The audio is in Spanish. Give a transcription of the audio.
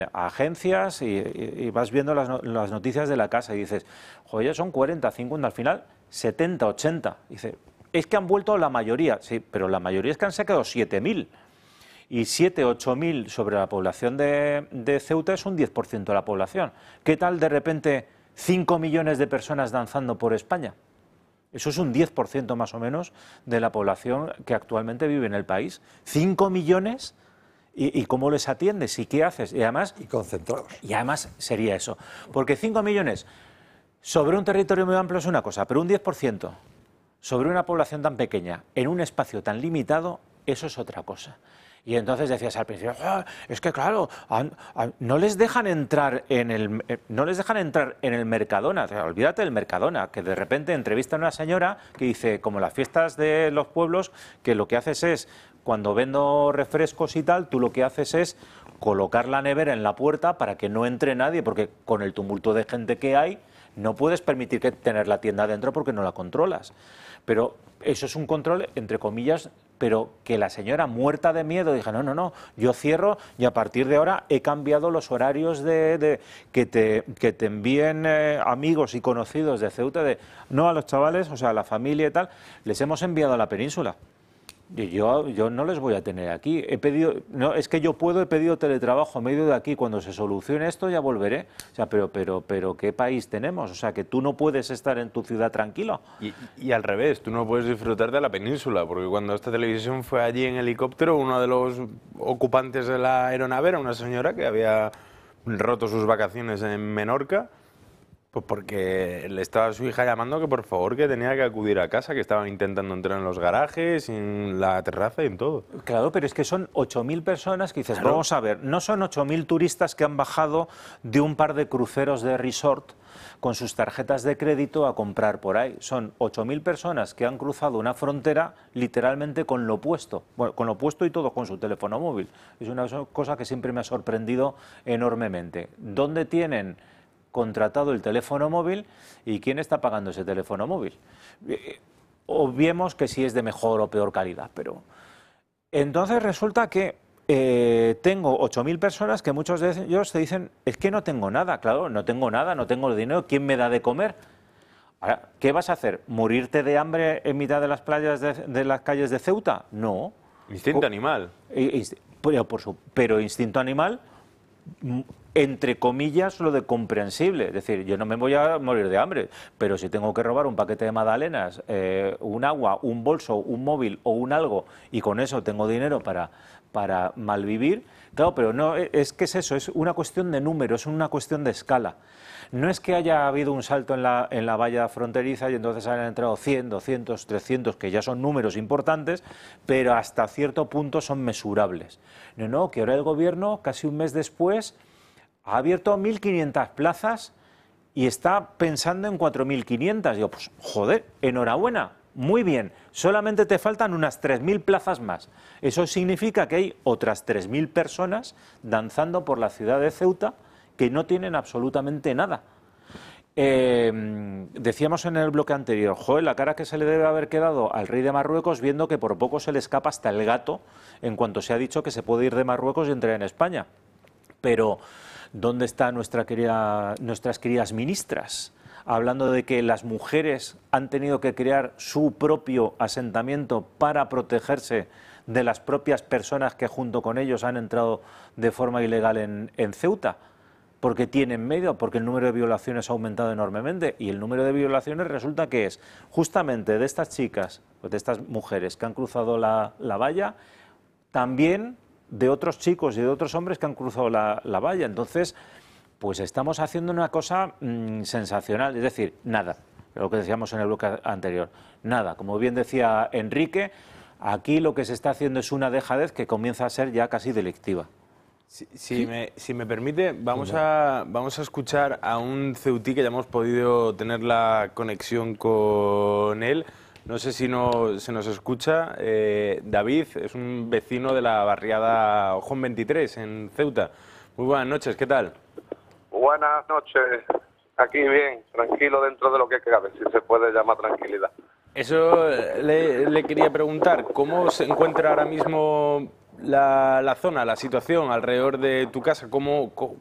a agencias y vas viendo las noticias de la casa y dices, joder, son 40, 50, al final 70, 80. Dice, es que han vuelto la mayoría, sí, pero la mayoría es que han sacado 7.000. Y 7, 8.000 sobre la población de Ceuta es un 10% de la población. ¿Qué tal de repente 5 millones de personas danzando por España? Eso es un 10% más o menos de la población que actualmente vive en el país. 5 millones... ¿Y cómo les atiendes? ¿Y qué haces? Y además, concentrados. Y además sería eso. Porque 5 millones sobre un territorio muy amplio es una cosa, pero un 10% sobre una población tan pequeña, en un espacio tan limitado, eso es otra cosa. Y entonces decías al principio, es que claro, no les dejan entrar en el Mercadona. O sea, olvídate del Mercadona, que de repente entrevista a una señora que dice, como las fiestas de los pueblos, que lo que haces es, cuando vendo refrescos y tal, tú lo que haces es colocar la nevera en la puerta para que no entre nadie, porque con el tumulto de gente que hay, no puedes permitir que tener la tienda dentro porque no la controlas. Pero eso es un control, entre comillas, pero que la señora, muerta de miedo, dije, no, no, no, yo cierro y a partir de ahora he cambiado los horarios que te envíen amigos y conocidos de Ceuta, no a los chavales, o sea, a la familia y tal, les hemos enviado a la península. Y yo no les voy a tener aquí. He pedido teletrabajo a medio de aquí. Cuando se solucione esto ya volveré. O sea, pero ¿qué país tenemos? O sea, que tú no puedes estar en tu ciudad tranquilo. Y al revés, tú no puedes disfrutar de la península, porque cuando esta televisión fue allí en helicóptero, uno de los ocupantes de la aeronave era una señora que había roto sus vacaciones en Menorca. Pues porque le estaba a su hija llamando que por favor que tenía que acudir a casa, que estaban intentando entrar en los garajes, en la terraza y en todo. Claro, pero es que son 8.000 personas que dices, claro, vamos a ver, no son 8.000 turistas que han bajado de un par de cruceros de resort con sus tarjetas de crédito a comprar por ahí. Son 8.000 personas que han cruzado una frontera literalmente con lo opuesto. Bueno, con lo opuesto y todo con su teléfono móvil. Es una cosa que siempre me ha sorprendido enormemente. ¿Dónde tienen contratado el teléfono móvil y quién está pagando ese teléfono móvil? Obviemos que si es de mejor o peor calidad, pero entonces resulta que tengo 8.000 personas que muchos de ellos te dicen, es que no tengo nada. Claro, no tengo nada, no tengo dinero, ¿quién me da de comer? Ahora, ¿qué vas a hacer? ¿Morirte de hambre en mitad de las playas de las calles de Ceuta? No. Instinto animal. Pero instinto animal, entre comillas, lo de comprensible. Es decir, yo no me voy a morir de hambre, pero si tengo que robar un paquete de magdalenas, un agua, un bolso, un móvil o un algo, y con eso tengo dinero para malvivir, claro, pero no, es que es eso, es una cuestión de números, es una cuestión de escala. No es que haya habido un salto en la valla fronteriza y entonces hayan entrado 100, 200, 300, que ya son números importantes, pero hasta cierto punto son mesurables. No, que ahora el gobierno, casi un mes después, ha abierto 1.500 plazas y está pensando en 4.500. Digo, pues joder, enhorabuena, muy bien, solamente te faltan unas 3.000 plazas más. Eso significa que hay otras 3.000 personas danzando por la ciudad de Ceuta que no tienen absolutamente nada. Decíamos en el bloque anterior, joder, la cara que se le debe haber quedado al rey de Marruecos viendo que por poco se le escapa hasta el gato en cuanto se ha dicho que se puede ir de Marruecos y entrar en España. Pero ¿dónde están nuestras queridas ministras? Hablando de que las mujeres han tenido que crear su propio asentamiento para protegerse de las propias personas que junto con ellos han entrado de forma ilegal en Ceuta, porque tienen miedo, porque el número de violaciones ha aumentado enormemente, y el número de violaciones resulta que es justamente de estas chicas, de estas mujeres que han cruzado la valla, también de otros chicos y de otros hombres que han cruzado la valla. Entonces, pues estamos haciendo una cosa sensacional, es decir, nada, lo que decíamos en el bloque anterior, nada. Como bien decía Enrique, aquí lo que se está haciendo es una dejadez que comienza a ser ya casi delictiva. Si me permite, vamos a escuchar a un ceutí que ya hemos podido tener la conexión con él. No sé si se nos escucha. David es un vecino de la barriada Ojón 23 en Ceuta. Muy buenas noches, ¿qué tal? Buenas noches. Aquí bien, tranquilo dentro de lo que cabe, si se puede llamar tranquilidad. Eso le quería preguntar, ¿cómo se encuentra ahora mismo la zona, la situación alrededor de tu casa,